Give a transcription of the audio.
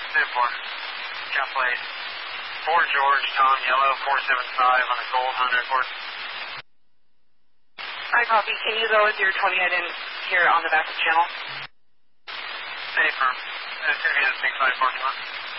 10-4. Calculate 4 George, Tom Yellow, 475 on the Gold Hunter course. Hi, copy. Can you go with your 20 head in here on the back of the channel? Stay firm. It's going to be the 65 parking lot.